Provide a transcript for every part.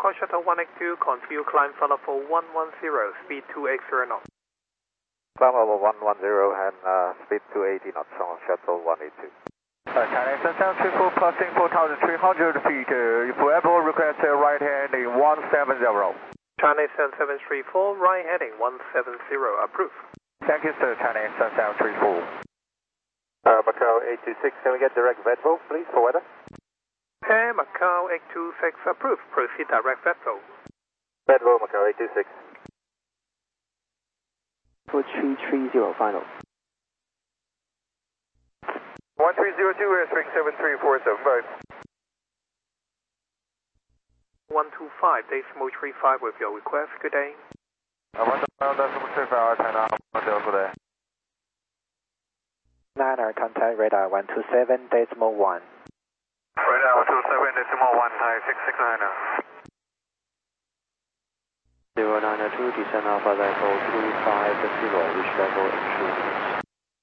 call shuttle 182, confuse climb follow for 110, speed 280 knots. Climb level 110 and speed 280 knots on shuttle 182. Chinese Sun 734 crossing 4,300 feet. If ever request right heading 170. Chinese Sun 734, right heading 170, approved. Thank you, sir. Chinese Sun 734. Macau 826, can we get direct VETVO, please, for weather? Air Macau 826, approved. Proceed direct VETVO. VETVO, Macau 826. 4330 final. 1302, airspeed 73475. 125, decimal 35 with your request. Good day. 125, good day. Niner, contact radar 127 decimal 1. Radar 127 decimal 1, Thai 669. 092, descend alpha level 250, reach level in 3 minutes.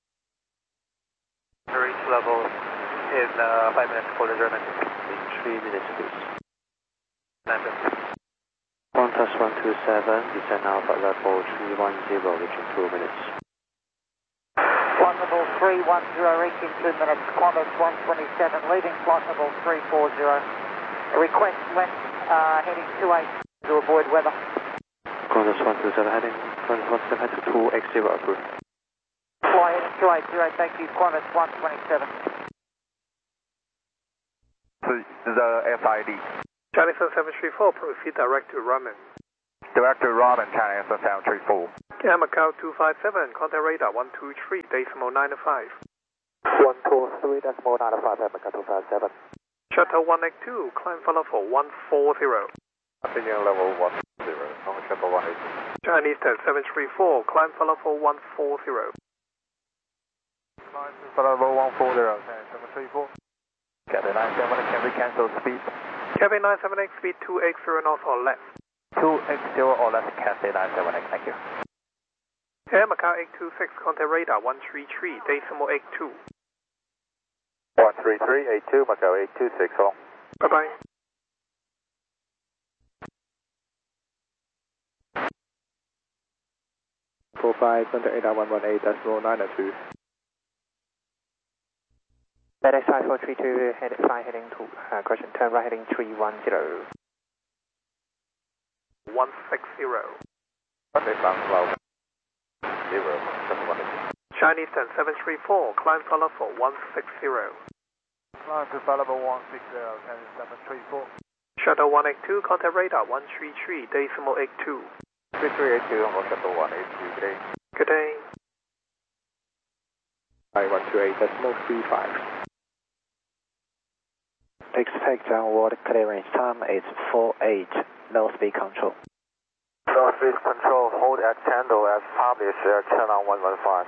Reach level in 5 minutes for the German. In 3 minutes, please. Landed. Qantas 127, descend alpha level 310, reach in 2 minutes. Flight level 310, reaching 2 minutes. Qantas 127, leaving flight level 340. Request left, heading 28 to avoid weather. Qantas 127 heading, Qantas 127 head to 280, approved. Fly heading 280, thank you. Qantas 127. The FID. Chinese Sun 734, proceed direct to Raman. Director Robin, Chinese Sun 734. Air Macau 257, contact radar 123, decimal 95. 123, decimal 95, Air Macau 257. Shuttle 182, climb follow for 140. Continue level 10, on shuttle 182. Chinese Sun 734, climb follow for 140. Climb to level 140, Chinese 734. Cathay 97, can we cancel speed? Cathay 978, speed 280 knots or less. 280 or less, Cathay 97, thank you. Air Macau 826, contact radar 133, decimal 82. 13382, Macau 826, on. Bye-bye. contact radar 118, decimal 902. FedEx 5432, fly heading to, correction, turn right heading 310. 160. They found low. 0, shuttle 182. Chinese Sun 734, climb follow for 160. Climb to level 160, Chinese 734. Shuttle 182, contact radar 133, decimal 82. 3382, on shuttle 182, good day. Good day. 128, decimal 35. Expect downward clearance time is 48, low speed control. Low speed control, hold at Tango as published, turn on 115.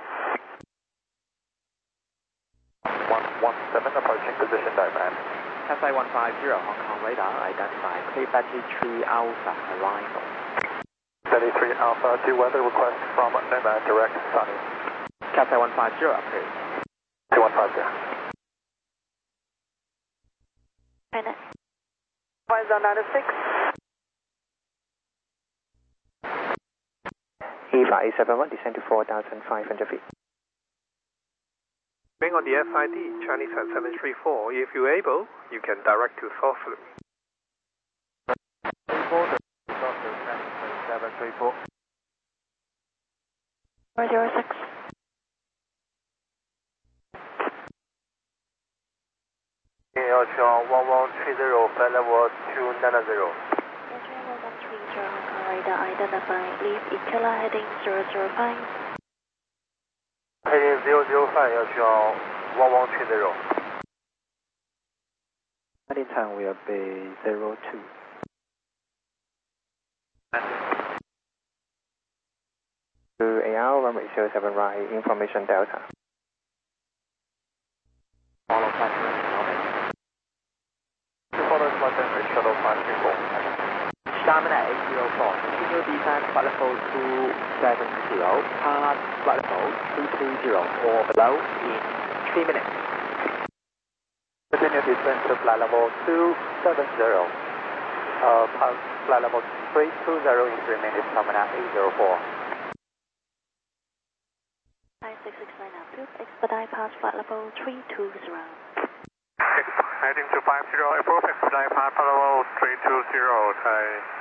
117, approaching position diagram. FA 150, Hong Kong radar, identify clear battery 3 alpha arrival. 33 Alpha, to weather request from Nomad direct Sunny. Cathay 150, approved. 2150. Flight zone 96. EVA 871, descend to 4,500 feet. Being on the FID, Chinese Sun 734, if you're able, you can direct to Sorcery. 734. 406. Yaochuan 1130, flight level 290. Yaochuan 1130, Hong Kong radar, identify, leave Ikela heading 005. Heading 005, Yaochuan 1130. Landing time will be 02. To AR, runway 07 right, information Delta. Follow flight direction, follow flight direction, shuttle 534. Xiamen at 804, continue descent flight level 270, pass flight level 230 or below in 3 minutes. Continue descent to flight level 270. Flight level 320 in 3 minutes, terminal 804. 9669 approved. Expedite past flight level 320. Heading to 50, approve, expedite past flight level 320, Thai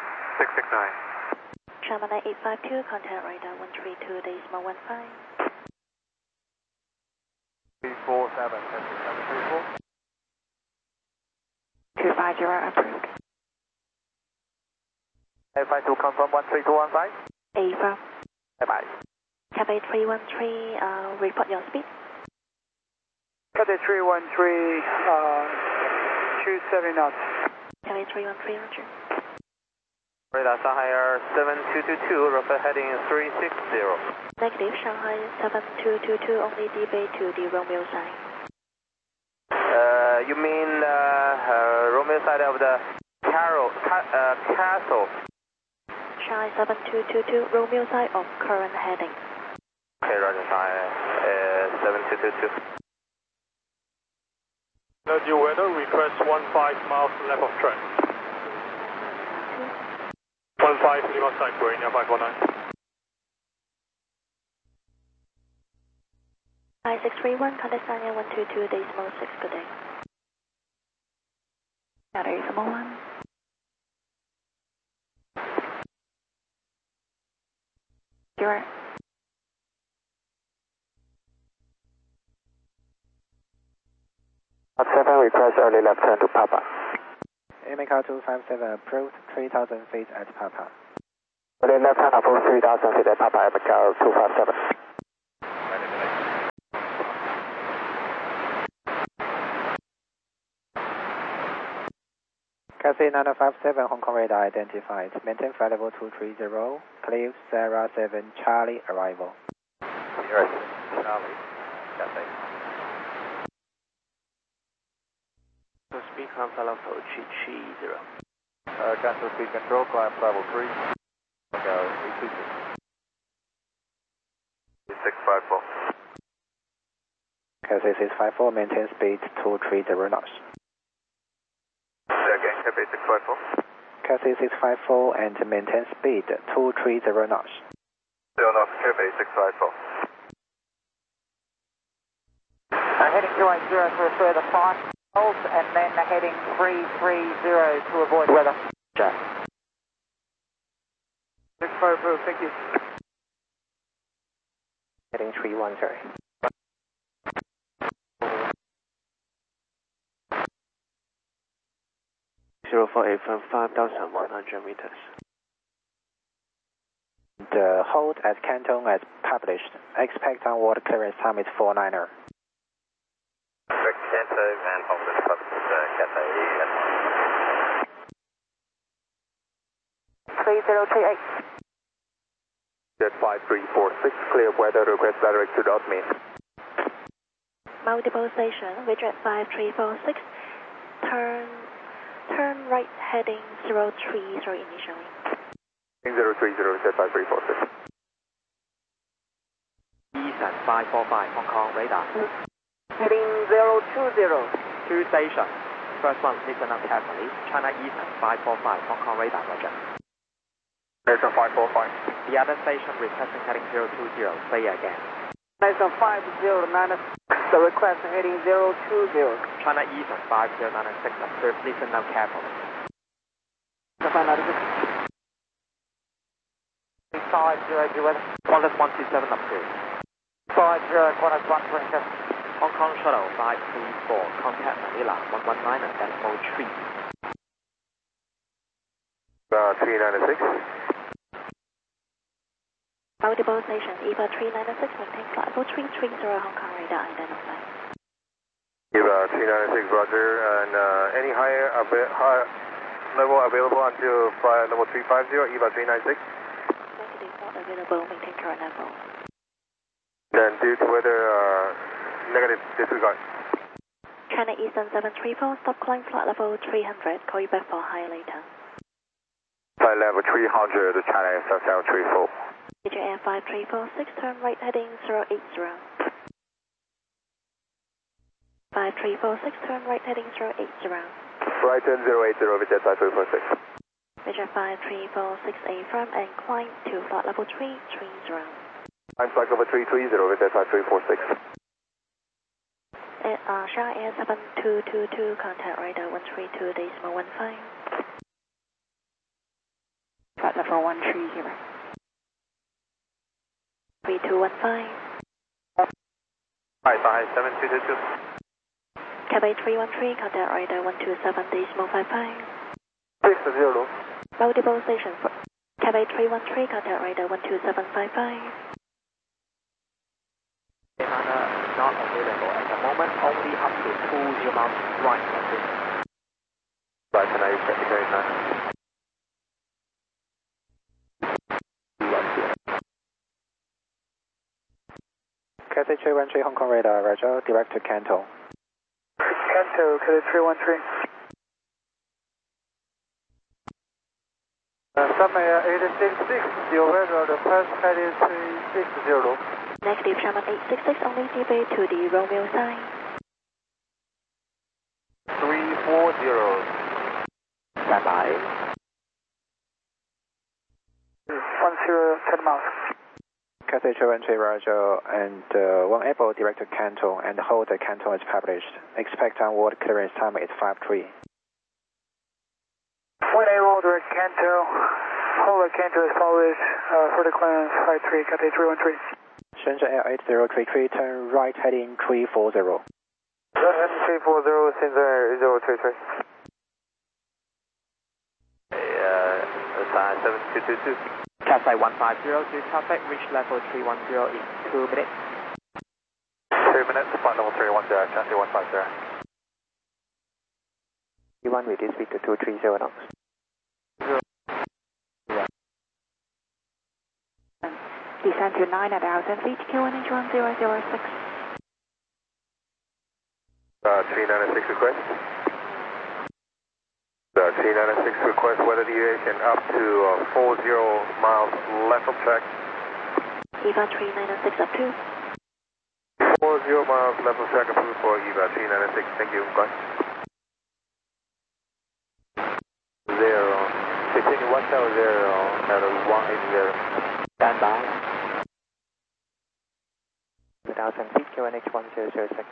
669. Gemini 852, contact radar 132.15. 347, 734. 250 approved. 852 confirm 13215. Ava. Bye-bye. Cathay 313, report your speed. Cathay 313, 270 knots. Cathay 313, roger. Radar Shanghai Air 7222, rough heading 360. Negative, Shanghai 7222, only debate to the Romeo side. You mean Romeo side of the castle? Shanghai 7222, Romeo side of current heading. Okay, roger, Shanghai 7222. Your weather, request 15 miles left of track. 15 Lima side, Guarania 549. 5631, contact Sanya 122.6, good day. Battery Sumo 1. You're 7, request early left turn to Papa. America 257 approved, 3,000 feet at Papa. Early left turn approved 3,000 feet at Papa, America 257. Cathay 957, Hong Kong radar identified. Maintain flight level 230, clear Sierra 7 Charlie arrival. Sierra 7 Charlie, Cathay. Speed control level 330. Cancel speed control, climb level 3. Go 822. 654. Cathay 654, maintain speed 230 knots. Again, Cathay 654. Cathay 654 and maintain speed 230 knots. 0 knots, Cathay 654. Heading 280 for a further 5 miles and then heading 330 to avoid weather. Jack. 654, thank you. Heading 310. 048 from 5,100 meters. The hold at Canton as published. Expect onward clearance time is 49er. Canton and hold is published, Cathay S1. 3038. Jet 5346, clear weather, request direct to Dotme. Multiple station, Widget 5346, turn right heading 030 initially. 030, Jet 5346. Eastern 545, Hong Kong radar. Heading 020. 2 stations. First one, listen up carefully. China Eastern 545, Hong Kong radar, roger. Station 545. The other station requesting heading 020, say again. Station 5096, the request heading 020. China Eastern 5096, observe, listen up carefully. 50 weather. Qantas 127 approved. 50 Qantas 127. Hong Kong Shuttle 534, contact Manila 119.3. 396. Multiple station, EVA 396, maintain flight level 330, Hong Kong radar identified. EVA 396, roger, and any higher level available until flight level 350, EVA 396. Negative, not available, maintain current level. Then due to weather, negative, disregard. China Eastern 734, stop climb flight level 300, call you back for higher later. Flight level 300, China Eastern 734. Major Air 5346, turn right heading 080. 5346, turn right heading 080. Right turn 080, Jet 5346. Richard 53468 from and climb to flight level 330. I'm flight level 330, Richard 5346. Shark Air 7222, contact radar 132.15. Flight level 130. 3215. 55722. Cathay 313, contact radar 127.55. 60. Multiple stations. Cathay 313, contact radar 12755. Not available at the moment, only up to 20 miles right of this. Right, can I check the carry time? Cathay 313 Hong Kong radar, Roger, direct to Canton. Canton, Cathay 313. Summit 866, your weather, the first heading 360. Negative Sherman 866, only DB to the Romeo sign. 340. Stand by. 10 miles. Cathay 313, Roger, and one able direct to Canton and hold the Canton as published. Expect onward clearance time is 53. One able direct Canton, hold the Canton as published, for the clearance 53, Cathay 313. Shenzhen Air 8033, turn right heading 340. 340, Shenzhen 033. 7222. Cathay 150 to traffic, reach level 310 in 2 minutes. 2 minutes, flight level 310, Cathay 150. E1 reduce speed to 230 knots. Descend to 9,000 feet, QNH 1006. 396 request. 396 request weather deviation up to 40 miles left of track. EVA 396 up to. 40 miles left of track approved for EVA 396. Thank you. Bye. 0. Continue 170 at 180. Stand by. 1,000 feet, QNH 1006.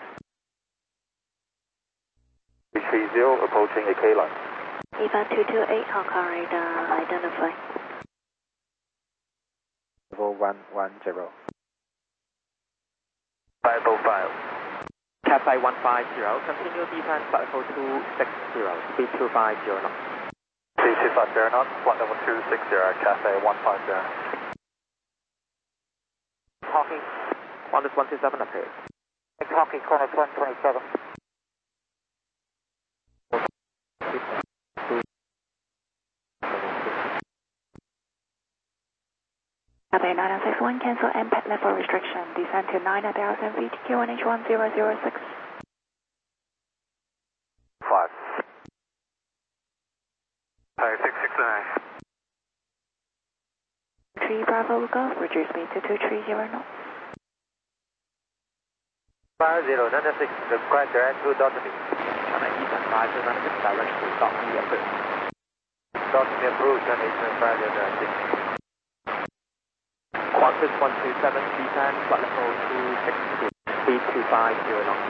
330 approaching AK line. EVA 228, Hong Kong radar identify. Level 110. 505. Cathay 150, continue descent flight level 260, speed 250 knots. 250 knots, flight level 260, Cathay 150. Hockey, Qantas 127 appears. Hockey, Qantas 127. Cathay 961, cancel impact level restriction. Descend to 9,000 feet, QNH 1006. 5. Hi, 669. 3 Bravo Golf, reduce speed to 230 knots. 5096, request direct to Dotamy. China Eastern 596, direct to Dotamy approved. Dotamy approved, China Eastern 596. Qantas 127, descent flight level 260, speed 250 knots.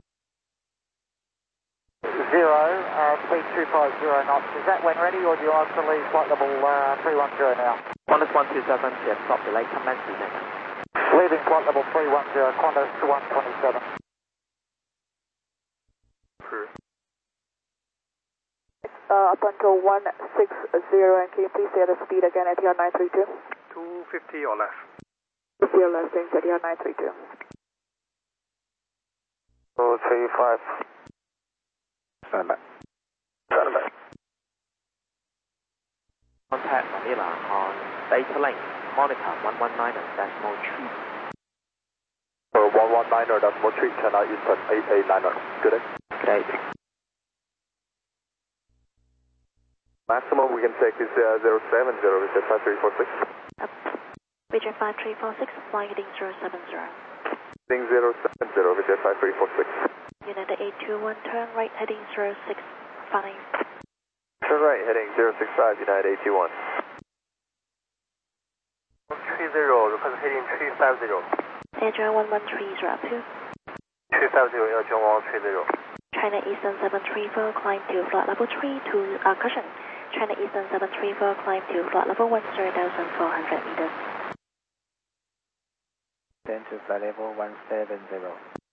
Speed 250 knots. Is that when ready, or do you want to leave flight level 310 now? Qantas 127, clear stop delay, commence descent. Leaving flight level 310, Qantas 127. Up until 160, and can you please say the speed again at your 932? 250 or less. 50 or less, things at your 932. 235. Stand by. Contact Manila on data link, monitor 119.3. 119.3, China Eastern 889. Good day. Good day. Maximum we can take is 070, Richard 5346. Richard 5346, flying heading 070. Heading 070, Richard 5346. United 821, turn right heading 065. Turn right, heading 065, United 821. 30, request heading 350. Air 1130 up to 350, Air 1130. China Eastern 734, climb to flight level 3 to, caution. China Eastern 734, climb to flight level 10,400 meters. Then to flight level 170.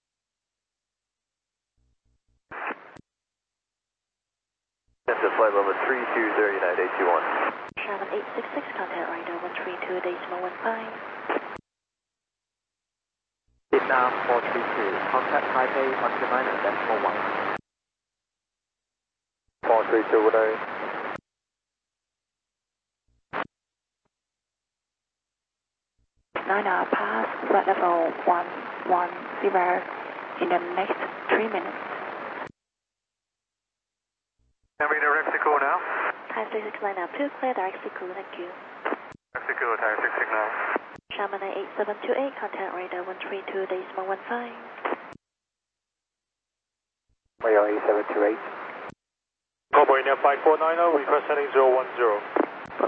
Then to flight level 320, United 821. Shannon 866, contact radar 132.15. Vietnam 432, contact Taipei 129.1. 432, good day. Niner, pass flight level 110 in the next 3 minutes. Can we direct signal now? Thai 669 up to clear direct signal, thank you. Direct signal, Thai 669. Sharman 8728, contact radar 132.15. Mayo 8728. Cobra India 5490, request heading 010.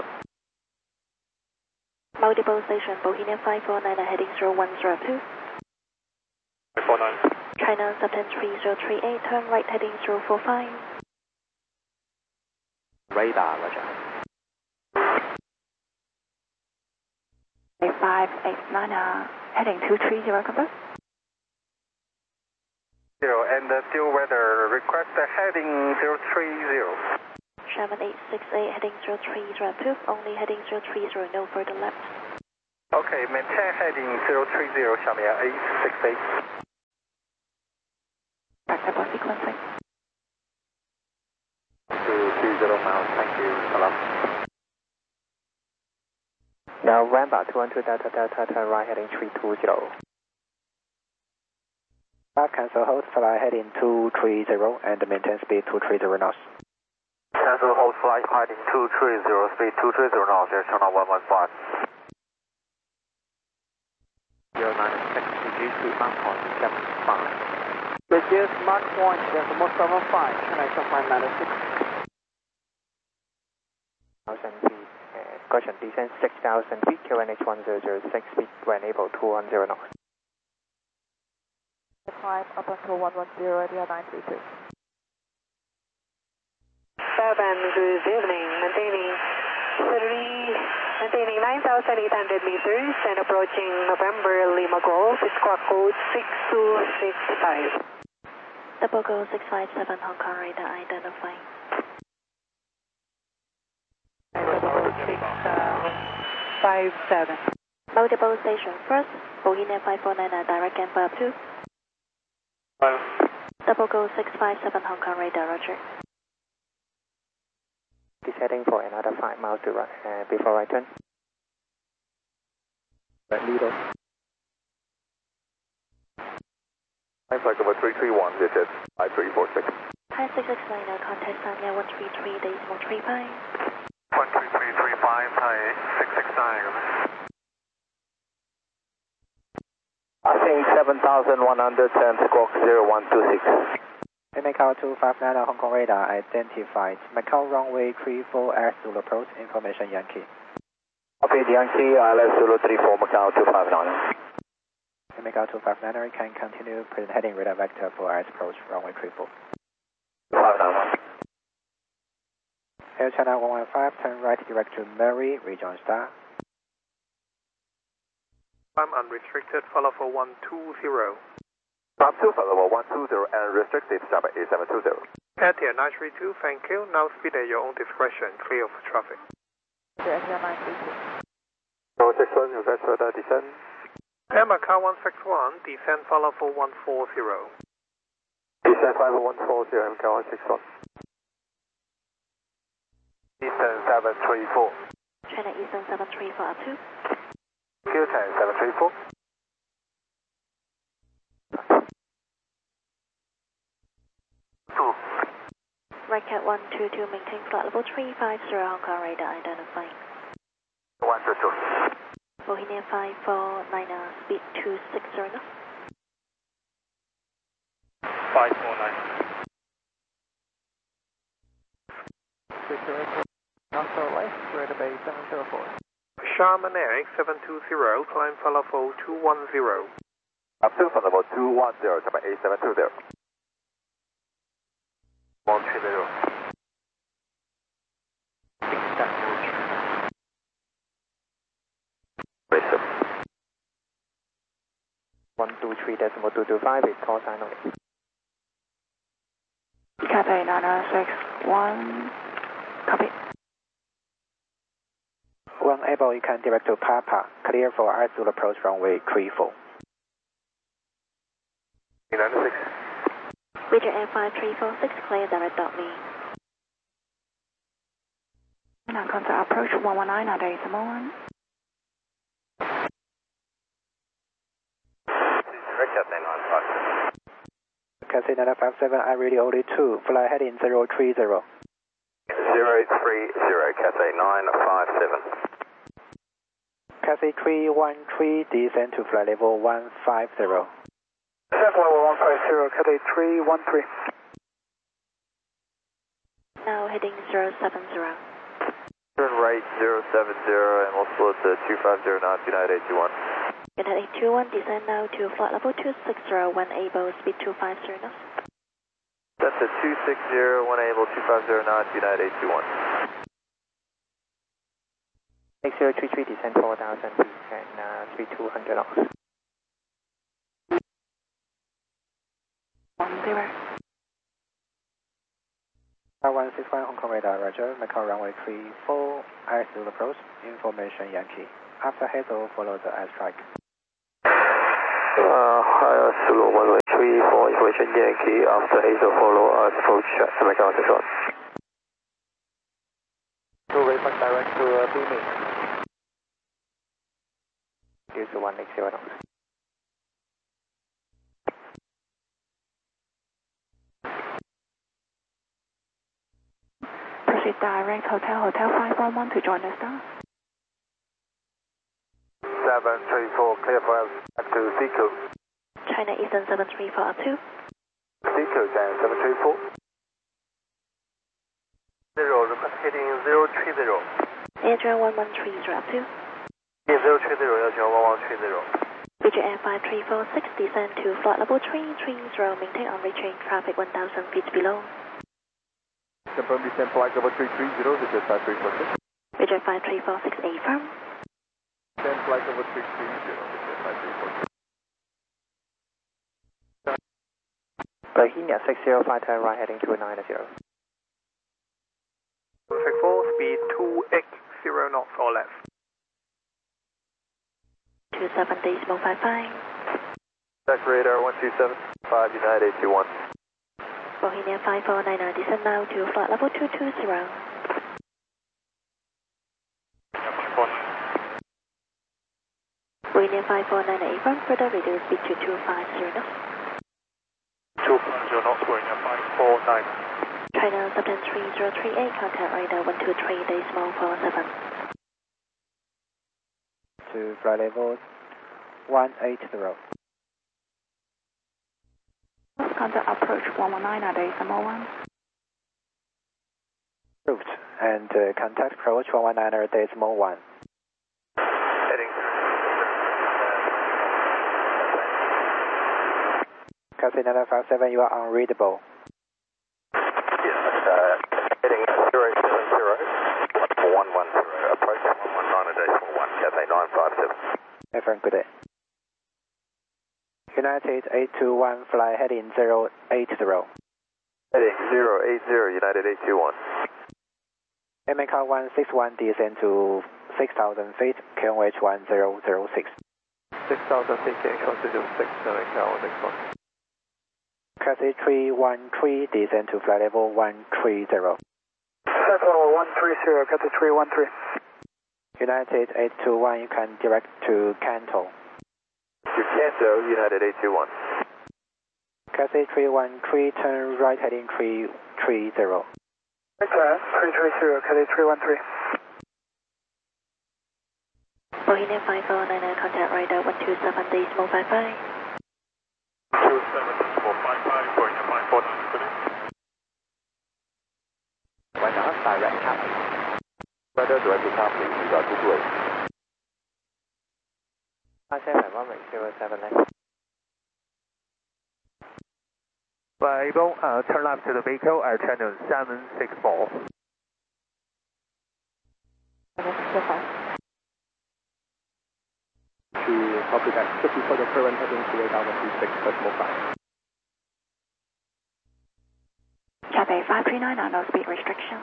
Multiple station, Bohemia 549, heading 0102. 549. China 73038, turn right heading 045. Radar, Roger. 8589, heading 230, confirm. 0, and still weather, request heading 030. Sharman 868, heading 030, approved, only heading 030, no further left. Okay, maintain heading 030, Xiamen 868. Acceptable sequencing. 220 miles, thank you, salam. November 212 Delta Delta, turn right heading 320. Cancel hold, fly heading 230 and maintain speed 230 knots. Cancel hold flight heading 230, speed 230 knots, Air Channel 115. 096, G2 Mark Point 75. Reduce Mark Point, Decimal 75, China Eastern 596. 1,000 feet, caution descent 6,000 feet, QNH 1006 feet, when able 210 knots. Climb up until 110, DR 932. 7, good evening, maintaining 9,800 meters and approaching November Lima Golf, squawk code 6265. Double go 657, Hong Kong radar identifying. 57. Multiple station, first, Bohemia 549, direct and up to. Double go 657, Hong Kong radar, roger. This heading for another 5 miles to right, before I turn. Right leader. Flight number 331, digit 5346. Thai 669, contact Sanya 133.35. 13335, Thai 669. I think 7,110, squawk 0126. Macau 259 Hong Kong radar identified. Macau runway 34 Air Zulu approach, information Yankee. Okay, Yankee, ILS Zulu 34, Macau 259. Macau 259 can continue present heading radar vector for Air approach runway 34. 259. Air China 115, turn right direct to Mary, rejoin star. I'm unrestricted, follow for 120. Top 2, level 120 and restricted, Java 8720. Air 932, thank you. Now speed at your own discretion, clear of traffic. DR 932. 061, request further descent. Air Macau 161, descend follow for 140. Descent 5140, Macau 161. Eastern 734. China Eastern 734 up to. Q10 734. Right cat 122, maintain flight level 350, Hong Kong radar identifying. 122. Bohemia 549, speed 260 knots. 549. North left, Greater Bay 704. Sharman Air 720, climb for level 210. Up to for level 210, to my 8720. 130. 123.225 is call sign only. Cathay 961, copy. When able, you can direct to Papa. Clear for Azul approach runway 34. 96. Roger Air 5346, clear direct .me. Now contact approach 119 at decimal 1. Direct Cathay 95. Cathay 957, I really only 2. Fly heading 030. 030, Cathay 957. Cathay 313, descend to flight level 150. Descent level 150, Cathay 313. Now heading 070. Turn right 070 and we'll slow to 250 knots, United 821. United 821, descend now to flight level 260 when able, speed 250 knots. That's a 260, when able, 250 knots, United 821. 6033, descend 4000 feet and 3200 knots. 10. 161 Hong Kong radar, Roger. Macau runway 34, Azul approach, information Yankee. After hazel, follow the airstrike. Hi, Zulu 134, information Yankee. After hazel, follow us, approach Macau 61. To refund direct to Beaming. Use 160 knots. Proceed direct Hotel 511 to join us down. 734, clear for us, back to Seacoast. China Eastern 734 up to. Seacoast and 734. 0, request heading 030. Adrian 1130 up to. 030,要求1130. Roger Air 5346, descend to flight level 330, maintain on reaching traffic 1000 feet below. Confirm descent flight level 330, this is 5346. Roger 5346, affirm. Descent flight level 330, this is 5346. Bohemia 605, turn right heading 290. Traffic 4, speed 280 knots or less. 27.55. Check radar 1275, United 821. Bohemia 5499, descend now to flight level 220. Bohemia 5499, affirm, further reduce speed to 250 knots. 250 knots, Bohemia 549. China 73038, contact radar 123.47. To flight level 180. Contact approach 119 at decimal 1. Approved. And contact approach 119 at decimal 1. Heading. Cathay 957, you are unreadable. Yes, heading 070, 110, approach 119 at decimal 1, Cathay 957. Affirm, good day. United 821, fly heading 080. Heading 080, United 821. Macau 161, descend to 6,000 feet, QNH 1006. 6,000 feet, KNH 106, Macau next one. Cathay 313, descend to flight level 130. Descent level 130, Cathay 313. United 821, you can direct to Canton. To Canton, United 821. Cathay 313, turn right heading 330. Okay, 330, Cathay 313. Bohemia 5499, contact radar 127.55. 27455, Bohemia 549, good day. Weather, direct Charlie. Weather direct to Charlie, regard 228. 57 left. Able, turn left to the vehicle, Air Channel 764. 765. To copy that, just before the current heading to 8026.5. Cathay 539 no speed restriction.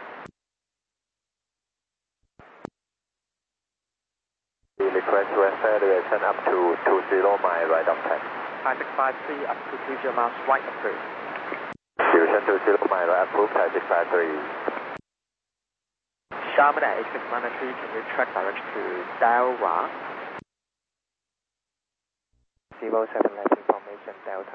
We request to acceleration up to 20 mile right of time. 5653 up to 20 miles right approved. Division 20 mile approved, 5653. Sharman at 8693, can you track direct to Delra? 07 left information Delta.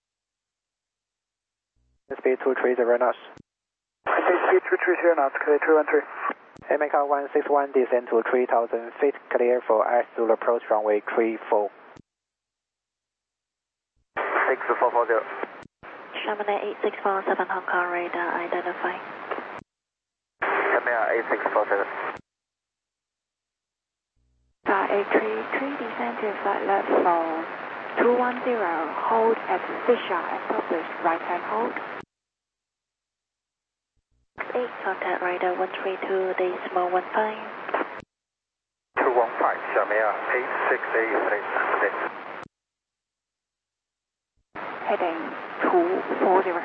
Speed 230 knots. Speed 230 knots, clear 213. American 161 descend to 3,000 feet, clear for Air Zulu approach runway 34. 6440. Sharman 8647 Hong Kong radar identify. Camera 8647. 5833 descend to flight level 210, hold at Fisher established right hand hold. 8 contact radar 132 decimal 15. 215, Shamia 8683. Heading 240.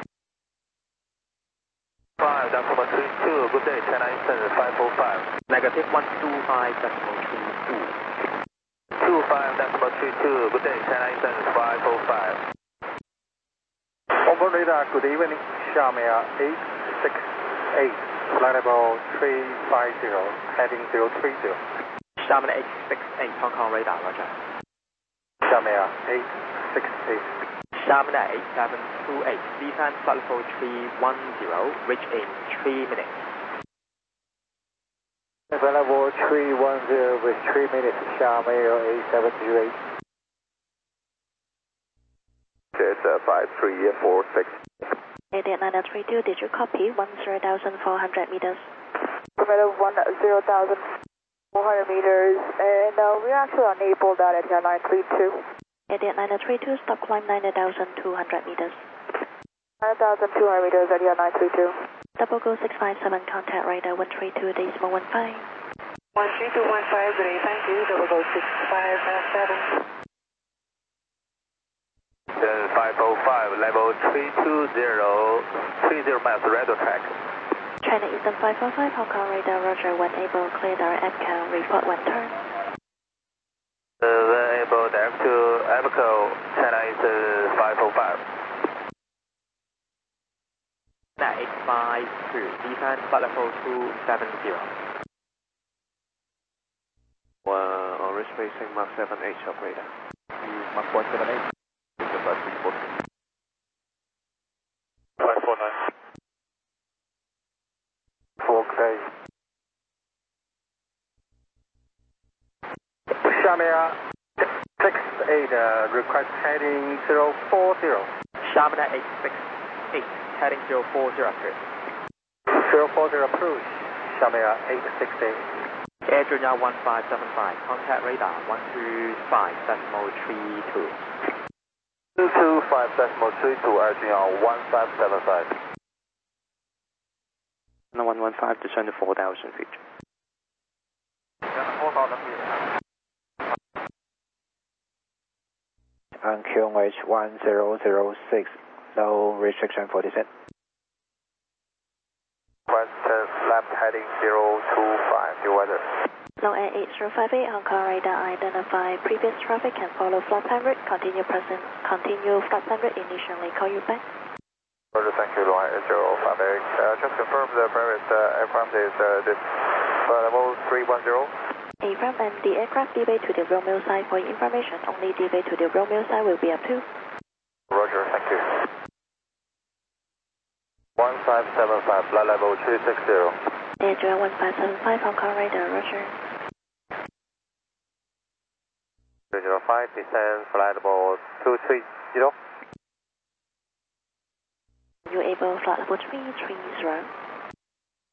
5 decimal 32, good day, China Eastern 545. Negative 125.32. 25 decimal 32, good day, China Eastern 545. Onboard radar, good evening. Shamia 868, flight level 350, heading 030. Sharman 868 Hong Kong radar, roger. Shamia 868. Sharman 8728, descend flight level 310, reach in 3 minutes. Flight level 310 with 3 minutes, Shamia 8728. It's 5346. Idiot 932, did you copy 10,400 meters? Permitted 10,400 meters, and we're actually unable that at 932. Idiot 932, stop climb 9,200 meters. 9,200 meters at 932. Double go 657, contact radar 132 decimal 15. 13215, good day, thank you, double go 657. 505, level 320 miles, radio track. China Eastern 545, Hong Kong radar, roger, when able, clear direct EPCO, report when turn. When able, direct to EPCO, China Eastern 545. 852, descend flight level 270. Orange facing Mark 78 operator. Mark 178. 549. 4K. Shamia 68, request heading 040. Sharman 868, heading 040 approved. 040 approved. Shamia 868. Air Junior 1575, contact radar 125.32. 225.32, Air Junior 1575. 115 descend to 4,000 feet. 4,000 feet. On QNH 1006, no restriction for descent. Western left heading 025, your weather. Long Air 8058, Hong Kong radar identify previous traffic and follow flight plan route. Continue flight plan route initially. Call you back. Roger, thank you, Long Air 058. Just confirm the previous aircraft is this level 310. Affirm, and the aircraft devey to the Romeo side for your information. Only devey to the Romeo side will be approved. Roger, thank you. 1575, flight level 360. Air Junior 1575, Hong Kong radar, roger. 305, descend flight level 230. You able flight level 330.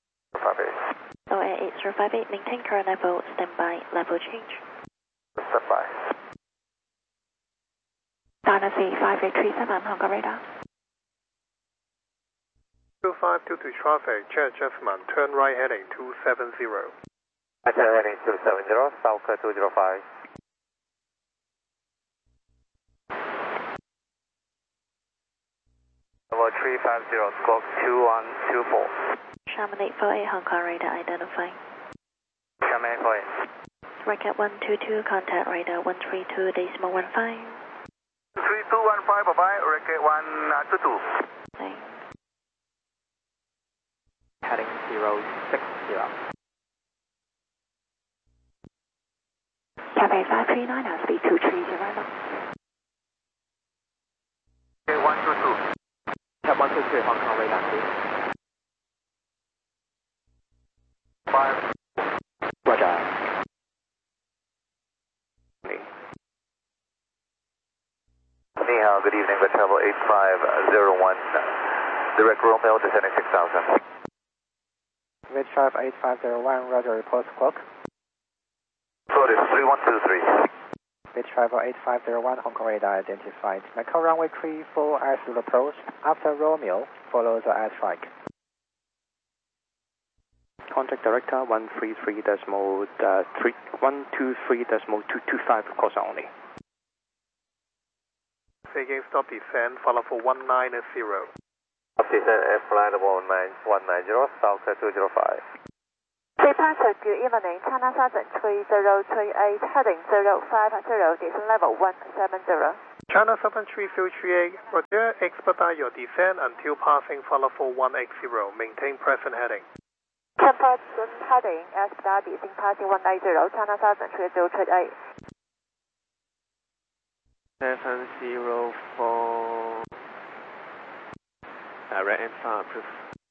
8058. Low Air 8058, maintain current level, standby, level change. Standby. Dynasty 5837, Hong Kong radar. 2522 traffic, jet Jeffman, turn right heading 270. Turn heading 270, South 205. Level 350, squawk 2124. Shaman 848, Hong Kong radar identifying. Shaman 848. Record 122, contact radar 132.15. 3215, bye-bye, record 122. Thanks. Heading 060. Cathay 539, speed 230 knots. Okay, 122. Cap 123, Hong Kong radar, please. 5. Roger. Ni hao, good evening, the travel 8501. Direct Romeo descending 6000. Vidstrive 8501, Roger, report squawk. Code is 3123. Vidstrive 8501, Hong Kong radar identified. Macau runway 34 as to approach. After Romeo, follow the airstrike. Contact director 123.225, of course only. Taking stop descent, follow for 190. Descent and flight level 190, South 205. Departure good evening, China Southern 3038, heading 050, descent level 170. China 73038, Roger, expedite your descent until passing follow for 180, maintain present heading. Temper soon heading, expedite descent passing 180, China Southern 3038. 704. Red and far approved.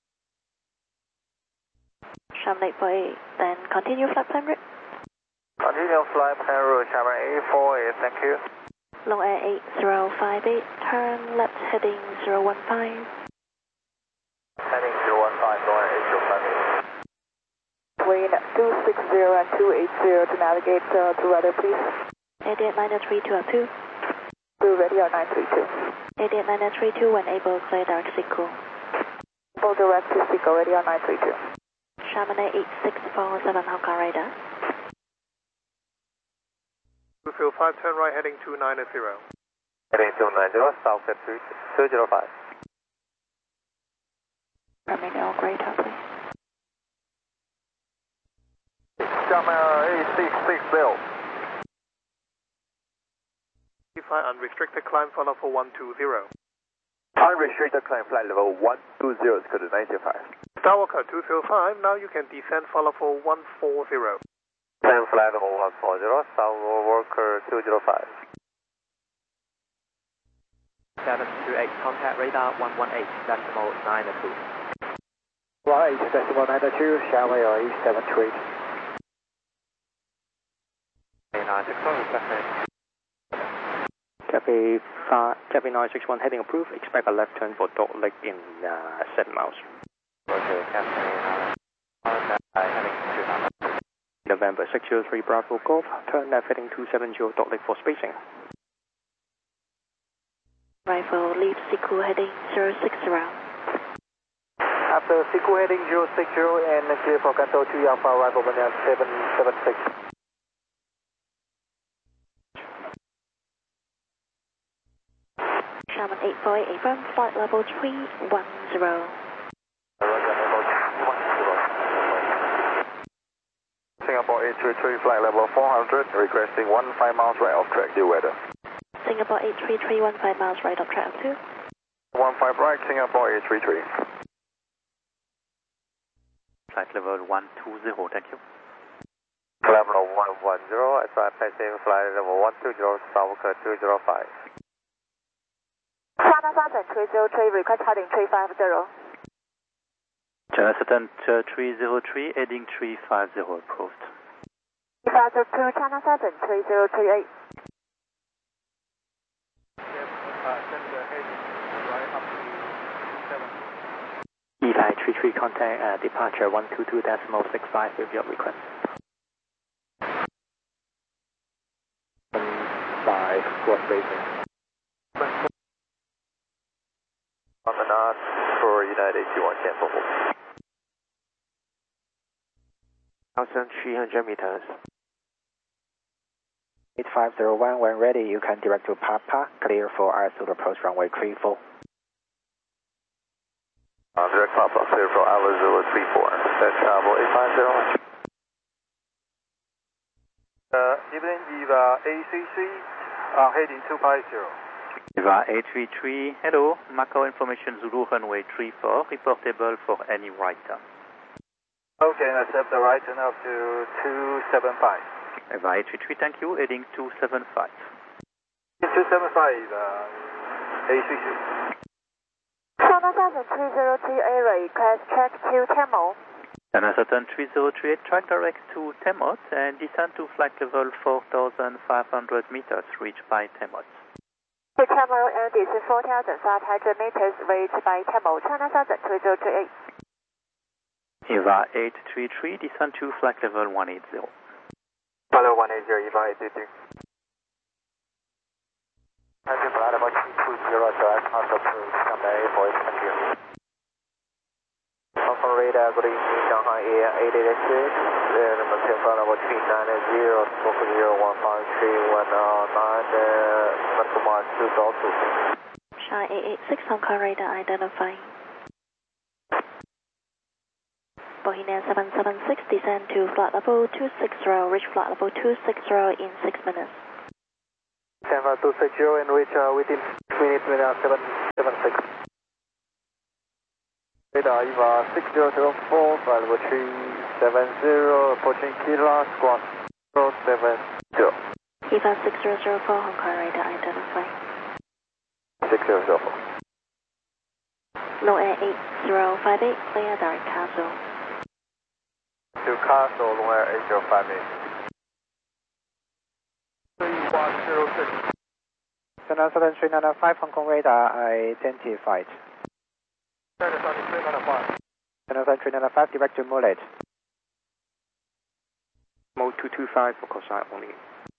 Shaman 848, then continue flight plan route. Continue flight plan route, Shaman 848, thank you. Low Air 8058, turn left heading 015. Heading 015, Low Air 8058. Between 260 and 280 to navigate to weather, please. 8893 up 2. To radio 932. 8893 when able, clear direct Siku. Able direct to Siku, radio 932. Shaman 8647, Hong Kong radar. 205, turn right heading 290. Heading 290, South 205. Terminal greater, please. Shaman 8660. Unrestricted climb, follow for 120. Unrestricted climb, flight level 120 is code 95. Skywalker 205, now you can descend, follow for 140. Climb flight level 140, Skywalker 205. 728, contact radar 118.92. 18.92, Shaman 873. 961, Cafe 961 heading approved. Expect a left turn for Dog Lake in 7 miles. Roger, Cafe heading 200. November 603 Bravo Golf. Turn left heading 270 Dog Lake for spacing. Rifle, leave Siku heading 060. After Siku heading 060 and clear for Kanto 2 Alpha, arrival when 776. Shaman 848, from flight level 310. Singapore 833, flight level 400, requesting 15 miles right off track, due weather. Singapore 833, 15 miles right off track, 2. 15 right, Singapore 833. Flight level 120, thank you. Flight level 110, advise passing flight level 120, South 205. China Southern 303, request heading 350. China Southern 303, heading 350, approved. Departure to China Southern 3038. Send the heading right up to 7. Levi 33 contact departure 122.65 with your request. 5, squad basing. On the nod for United 81, cancel. 1,300 meters. 8501, when ready, you can direct to Papa, clear for ISO approach runway 34. Direct Papa, clear for Alpha 034. That's travel 850. Evening, Eva ACC, heading 250. Eva 833, hello, Macau information Zulu runway 34, reportable for any right turn. Okay, accept the right turn up to 275. Eva 833, thank you, heading 275. 275, ACC. China Southern 303A request track to Tamil. China Southern 3038, track direct to Temot and descend to flight level 4,500 meters, reached by Temot. To Tamil and descend 4,500 meters, reached by Tamil. China Southern 3038. Eva 833, descend to flight level 180. Follow 180, Eva 833. Engine flight about 220, direct contact to Shanghai for expansion. Hong radar, good evening, Shanghai Air 886, maintain flight level 390, smoke 0153119, Metro Mars 2 Shanghai 886, Hong Kong radar identifying. Bohemian 776, descend to flight level 260, reach flight level 260 in 6 minutes. San Francisco 260 and reach within minutes with 776. Radar Eva 6004, flight level 370, approaching Kilo, squawk 070. Eva 6004, Hong Kong radar identifying. 6004. Low air 8058, clear direct Castle. To Castle, Long Air 8058. 3106. China Southern 395, Hong Kong radar identified. China Southern 395. China Southern 395, direct to Mullet. Mode 225 for cosine only.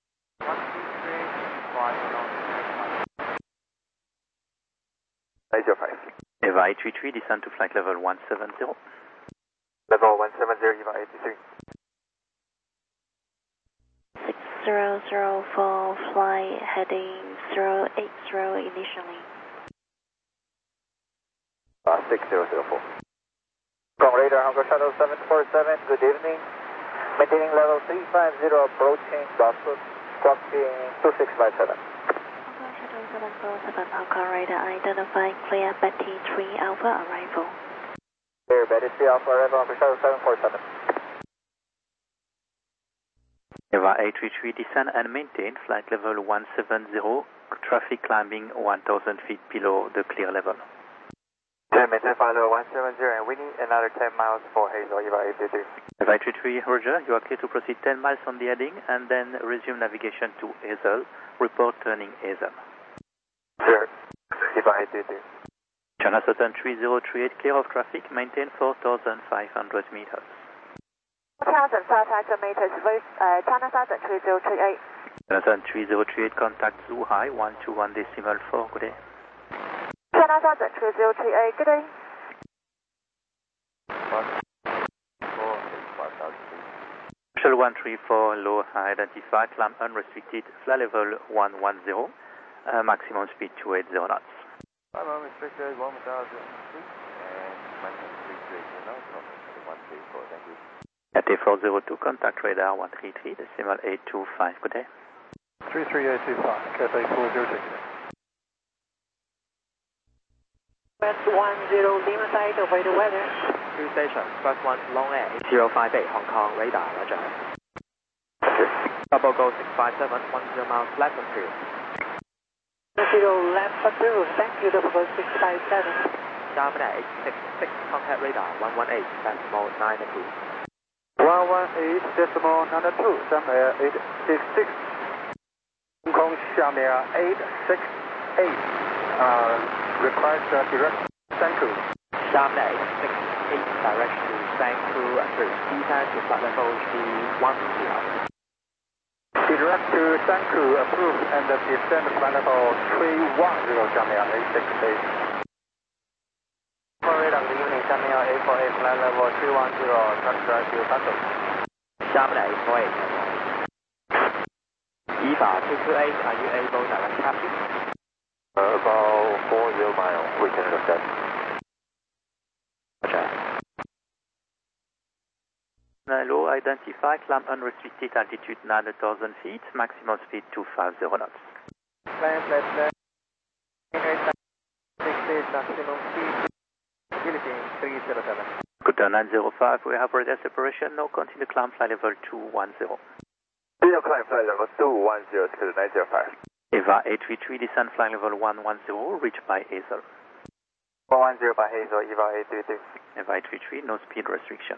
805. Eva 833, descend to flight level 170. Level 170, Eva 83. 6004, flight heading 080 initially. 6004. From radar, Hong Kong Shuttle 747, good evening. Maintaining level 350, approaching Boston, squawking 2657. Hong Kong Shuttle 747, Hong Kong radar identifying, clear Betty 3 Alpha arrival. Clear Betty 3 Alpha arrival, Hong Kong Shuttle 747. Eva 833, descend and maintain flight level 170, traffic climbing 1,000 feet below the clear level. Maintain flight level 170 and we need another 10 miles for Hazel, Eva 833. Eva 833, Roger, you are clear to proceed 10 miles on the heading and then resume navigation to Hazel, report turning Hazel. Sure, Eva 833. China Southern 3038, clear of traffic, maintain 4,500 meters. 4,500 meters, China Southern 3038. China Southern 3038, contact Zhuhai 121.4, good day. China Southern 3038, good day. Shell 134, low identified, climb unrestricted, flight level 110, maximum speed 280 knots. Maximum restricted 1,000 feet and maximum speed 280 knots, 134, thank you. At A402, contact radar 133, decimal 825, good day. 33825, Cathay 406. West 10, Lima side, away the weather. 2 stations, first one Long Air 8058, Hong Kong radar, roger. Double go 657, 10 miles left of field. 0 left of field, thank you, double go 657. Diamond 866, contact radar 118, decimal 92. 118 decimal 92, Shanghai 866. Hong Kong Shanghai 868. Request direct. Thank you. China 868, direct to Sanku approach, descend to flight level 310. Direct to Sanku, approved, and descend flight level 310, China 868. Corridor, good evening, China 848, flight level 310, transfer to Kato. China 848. EVA 228, are you able to direct traffic? About 40 miles, we can look at. Low, identify, climb unrestricted altitude 9,000 feet, maximum speed 250 knots. Land, maximum speed, Philippines 307. Good, 905, we have radar separation, now continue climb flight level 210. Continue climb flight level 210 to 905. EVA 833, descend flight level 110, reached by Hazel. 110 by Hazel, EVA 833. EVA 833, no speed restriction.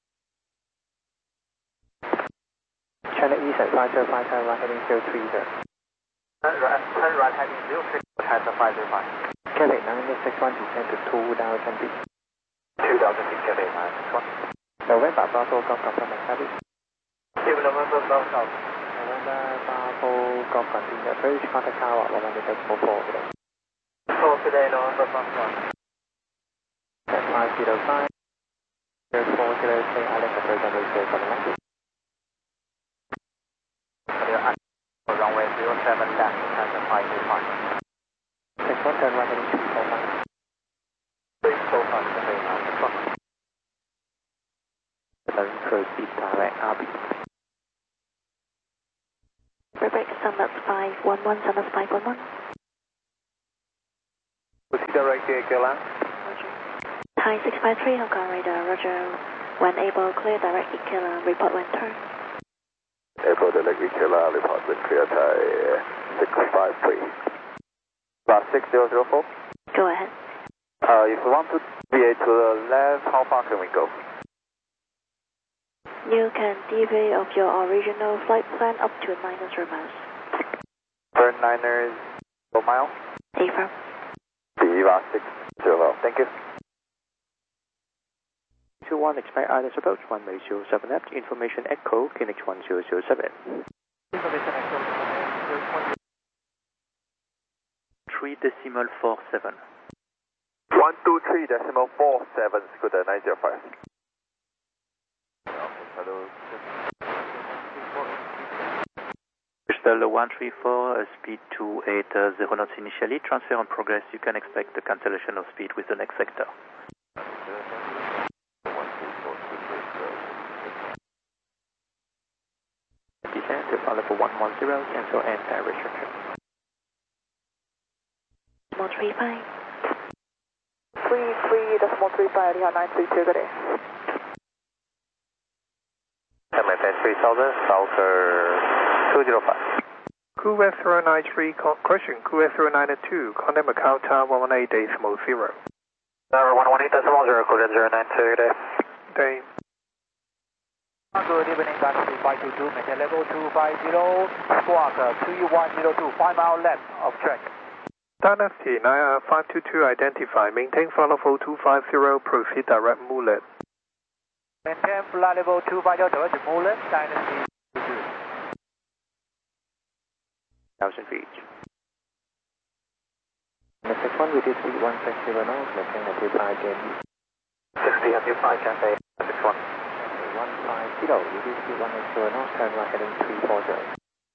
China Eastern, 505, right heading 030. Turn right heading 06, China 505. Cathay 961, descend to 2,000 feet. 2,000 feet, Cathay 961. November Bravo Golf confirmation service. November Bravo. November Bravo Golf continue approach, contact tower 1.4 today. 4 today, November Bravo. 505, 403, Alex approach on the coming Runway 07 left, China 525. 61, turn right heading 345. 345, Cathay 961. Proceed direct RB. Break Summit 511, Summit 511. Proceed direct to Ekeland. Thai 653, Hong Kong radar, roger. When able, clear direct Ekeland, report when turn. Airport direct Ekeland, report when clear, Thai 653. About 6004. Go ahead. If we want to deviate to the left, how far can we go? You can deviate of your original flight plan up to 900 miles. Turn 900 miles. Affirm. Viva 600. Thank you. 21, expect ILS approach, 107 left, information echo, QNH 1007. Information echo, 3.47. 123.47, Scooter 905. Bristol 134, speed 280 knots initially, transfer on progress, you can expect the cancellation of speed with the next sector. Descend to flight level 110, cancel and restriction. 135. 33.35, you have 932 today. MFS 3000, Southern 205. QS 093, question, QS 092, contact Macau Tower 118.0. Tower 118.0, code 092 today. Day. Good evening, Dynasty 522, maintain level 250, squawk 3102, 5 mile left of track. Dynasty 522, identify, maintain flight level 250, proceed direct Mulet. Maintain flight level 250, direct Mulet, Dynasty 1,000 feet. Next one, we did speed 160 knots, maintain until 5 gain. 60 until 5 Cathay 61. 150, we did speed 180 knots, turn right heading 340.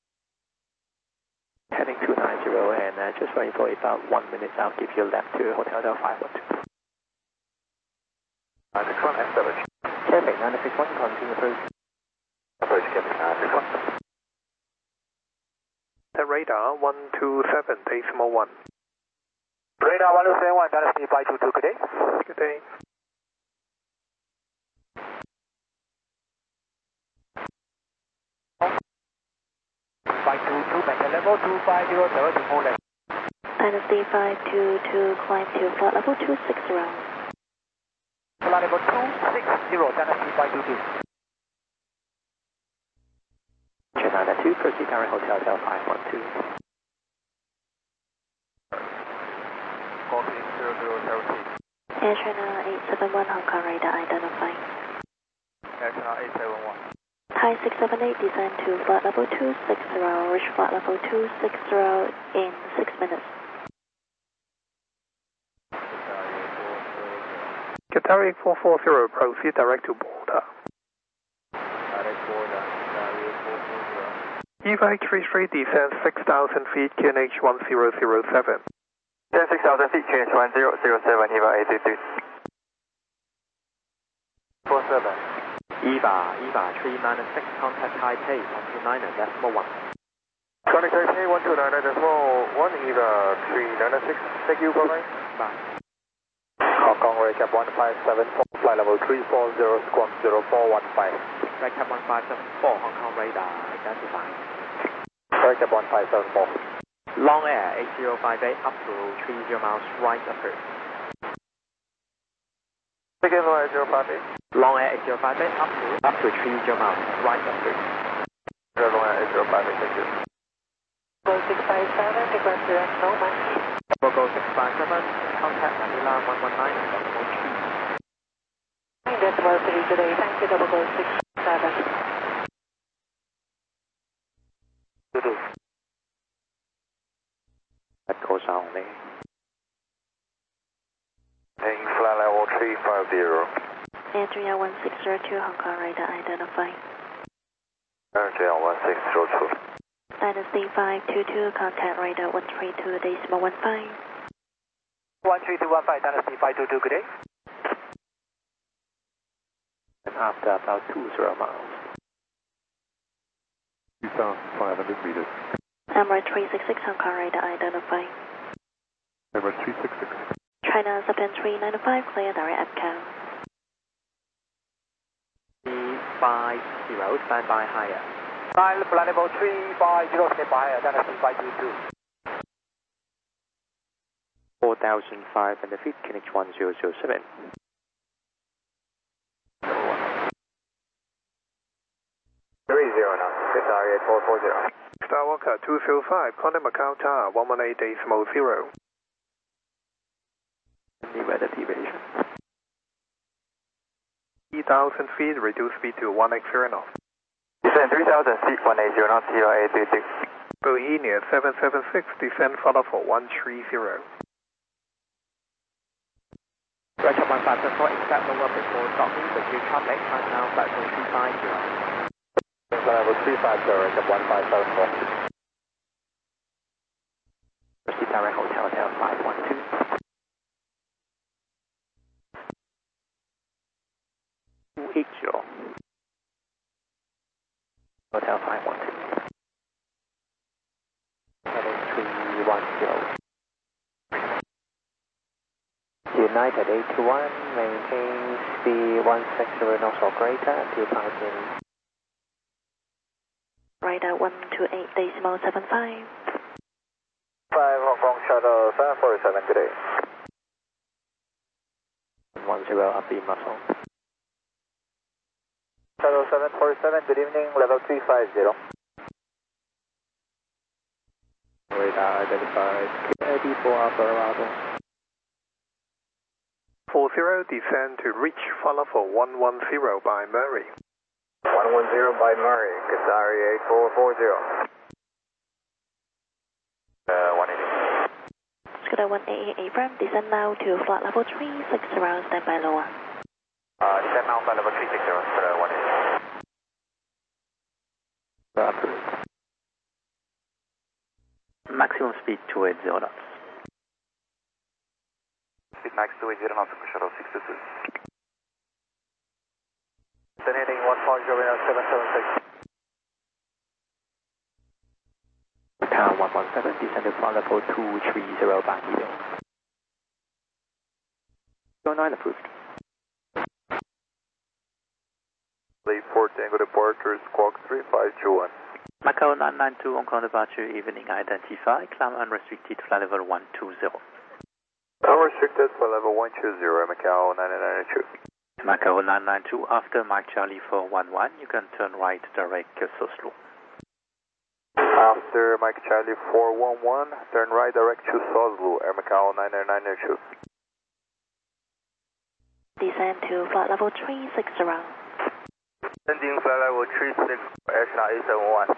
Heading 290 and just wait for about 1 minute, I'll give you left to Hotel Del 512. 961 and 7. Cathay 961, continue approach. Approach Cathay 961. The radar 127.1. Radar 171, Dynasty 522, good day. Good day. Maintain level 250, direct to Mulet. Dynasty 522, climb to flight level 260. Flight level 260, Dynasty 522. Chennai 2, proceed direct Hotel Del 512. Copy 0003. Air China 871 Hong Kong radar identified. Air China 871. Thai 678 descend to flight level 260, reach flight level 260 in 6 minutes. Qatari 440, proceed direct to border. Direct border, Qatari 440. EVA 33 descend 6,000 feet, QNH 1007. Descend 6,000 feet, QNH 1007, EVA 833. 47. EVA 396, contact Taipei 129.1. Contact Taipei 129.1, EVA 396, thank you, bye-bye. Bye. Hong Kong Recap 1574, flight level 340, squawk 0415. Recap 1574, Hong Kong radar identified. Recap 1574. Long Air 8058 up to 30 miles right approach. Again, Long Air 058. Long Air 8058 up to 30 miles right approach. Long Air 8058, thank you. Go 657, request direct no match. Go 657, contact Manila 119 and decimal 3. Decimal 3 today, thank you, double go 657. That goes only. Heading flight level 350. Air 31602 Hong Kong radar identified. Air 1602. Dynasty 522, contact radar 132.15. 13215, Dynasty 522, good day. And after about 20 miles. 2,500 meters. Emirates 366 Hong Kong radar identified. Emirates 366. China Subten 395, clear direct EPCO. 350, stand by higher. Flight level 350, stand by, Dynasty 522. 4,500 feet, QNH 1007. Qatari 8440. Skywalker 205, contact Macau Tower 118.0. New weather deviation. 3,000 feet, reduce speed to 180 knots. Descend 3,000 feet, 180 knots, EVA 833. Bohemia 776, descend follow for 130. Recap 1574, expect lower before docking, the new traffic, time now flight level 350. Flight level 350, Recap 1574. Proceed direct Hotel 512. 280. Hotel 512. Heading 310. United 821, maintain speed 160 knots or greater until passing. Radar 128.75. 5 Hong Kong Shuttle 747, good day. 10 up the muscle. Shuttle 747, good evening, level 350. Radar identified. QAD for Alpha Bravo. 40, descend to reach follow for 110 by Murray. 110 by Murray, Qatari 8440. 180. Scooter 188 Abram, descend now to flight level 360, stand by lower. Descend now flight level 360, Scooter 180. Approved. Maximum speed 280 knots. Speed max 280 knots, Shuttle 622. Then heading 140, 776. Macau 117, descend to flight level 230 by Hilo. 09 approved. Late Port Tango departure, squawk 3521. Macau 992, Hong Kong departure, evening identified, climb unrestricted, flight level 120. Unrestricted for level 120, Macau 9992. Macau 992, after Mike Charlie 411, you can turn right direct Soslo. After Mike Charlie 411, turn right direct to Soslo, Air Macau 9992. descend to flight level 360. Ending flight level 36, Airshot 871.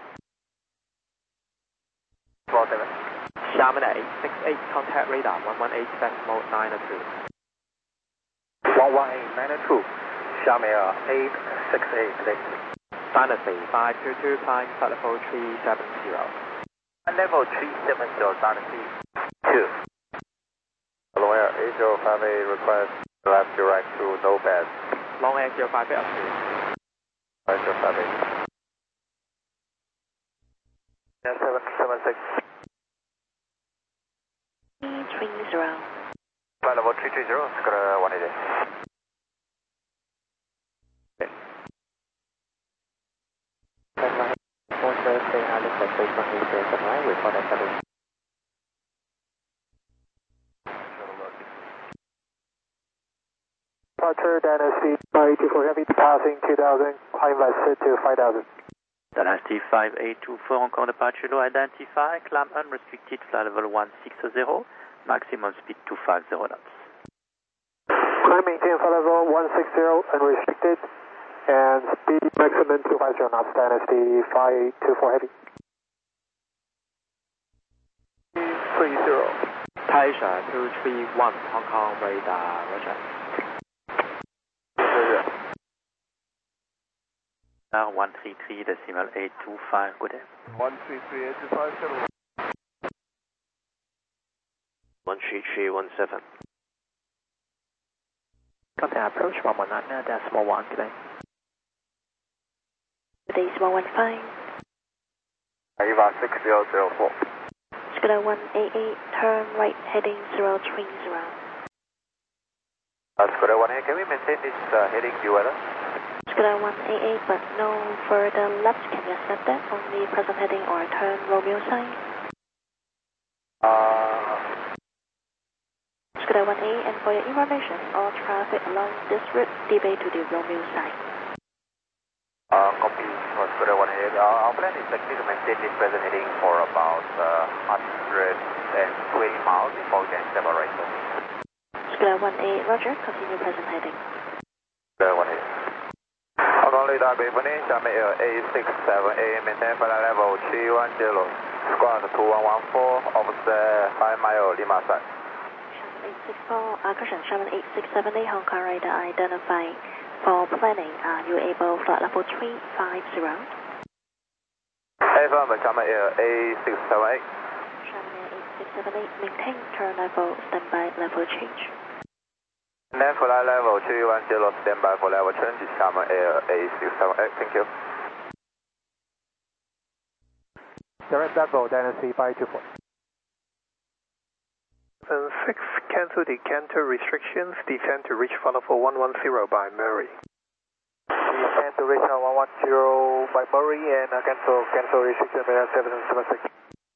Small 7. Xiamen 868, contact radar 118.902. 118.902, Xiamen 868, today. Dynasty 522, climb flight level 370. Level 370, Dynasty 2. Long Air 8058, request left direct to no bed. Long Air 058 up to. 8058. Yeah, 776. 330. Flight level 330, Scotter 180. Departure Dynasty 584 Heavy, passing 2000, climb vested to 5000. Dynasty 5824, encore departure low, identify, climb unrestricted, flight level 160, maximum speed 250 knots. Climb maintain flight level 160, unrestricted, and speed maximum 250 knots, Dynasty 5824 Heavy. 30. Taisha 231, Hong Kong radar, roger. 133.825, good day. 133.825, 13317. Contact approach 119.1 today. Today's 115. Arriva 6004. Scooter 188, turn right heading 030. Scotter 18, can we maintain this heading due weather? Scooter 188, but no further left. Can you accept that? Only present heading or turn Romeo sign. Scooter 18, and for your information, all traffic along this route deviate to the Romeo sign. Copy for Scotter 18. Our plan is actually to maintain this present heading for about 120 miles before we can separate. Scooter 18, roger, continue present heading. Scotter 18. Hong Kong radar, good evening, Xiamen Air 867A, maintain flight level 310, squad 2114, offset 5 mile, Lima side. Xiamen 864, caution, Xiamen 8678, Hong Kong radar identified. For planning, are you able flight level 350? Affirm, Xiamen Air 8678. Xiamen Air 8678, maintain turn level, standby level change. Then flight level 310, standby for level change, Xiamen Air 8678, thank you. Direct level Dynasty 524. 6, cancel decanter restrictions, descend to reach flight level 110 by Murray. Descend to reach 110 by Murray and cancel restriction by 776.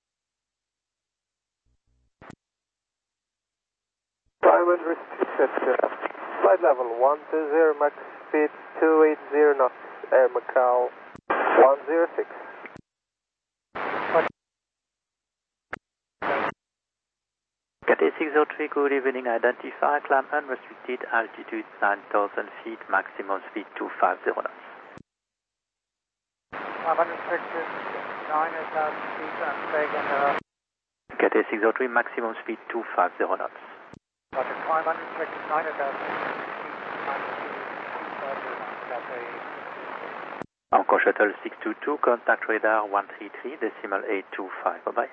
Diamond restricted, flight level 120, max speed 280 knots, Air Macau 106. Cathay 603, good evening, identify, climb unrestricted, altitude 9,000 feet, maximum speed 250 knots. Unrestricted, 9,000 feet, and taken. Cathay 603, maximum speed 250 knots. Roger, climb unrestricted, 9,000 feet, Encore shuttle 622, contact radar 133.825, bye-bye.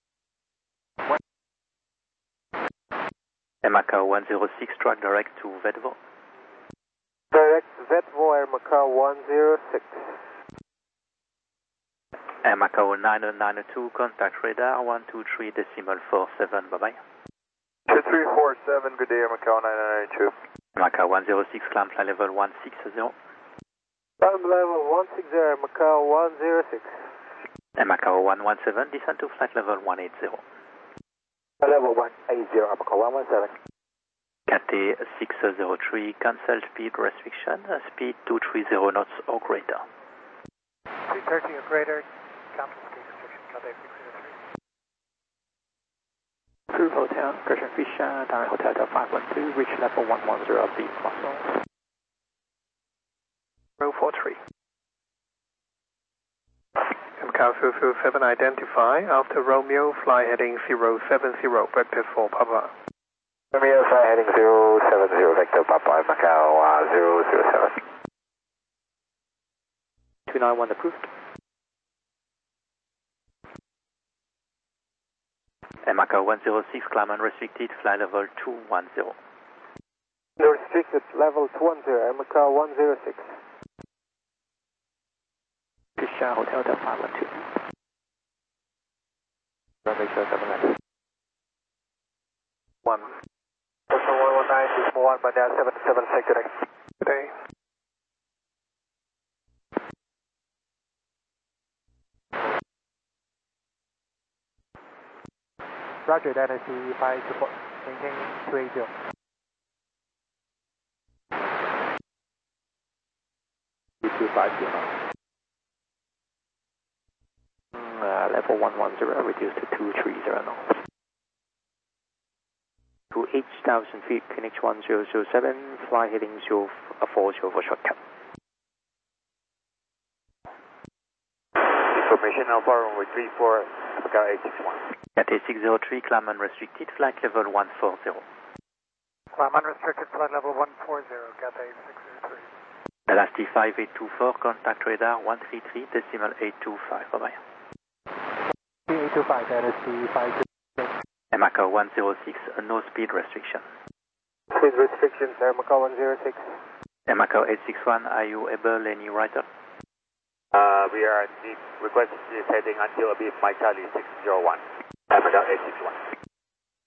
Macau 106, track direct to Vedvo. Direct Vedvo, Air Macau 106. Macau 9092, contact radar 123.47, bye-bye. 2347, good day, Air Macau 9992. Macau 106, climb flight level 160. Climb level 160, Air Macau 106. Macau 117, descend to flight level 180. Level 180, Air Macau 117. Cathay 603, cancel speed restriction, speed 230 knots or greater. 330 or greater, cancel speed restriction, Cathay 603. Approved Hotel, Cushion Fisher, direct Hotel Delta 512, reach level 110 of the Brussels. 043. MCAO 007 identify, after Romeo, fly heading 070, vector for Papa. Romeo, fly heading 070, vector Papa, Macau 007. 291 approved. Macau 106, climb unrestricted, fly level 210. Restricted, level 210, Macau 106. Fisher, Hotel Delta 512. Runway 7 1. Person 119, 1, but 77 sector X. Good day. Roger, that is the 524. Maintain 280. Level 110, reduced to 230 knots. To 8,000 feet, Phoenix 1007, fly heading 040 for shortcut. Information Alpha runway 34, Macau 861. Cathay 603, climb unrestricted, flight level 140. Climb unrestricted, flight level 140, Cathay 603. Elastic 5824, contact radar 133.825, bye-bye. 825, that is the 526. Macau 106, no speed restriction. Speed restrictions, Macau 106. Macau 861, are you able any rider? We are indeed requesting this heading until a bit my Charlie 601. Macau 861.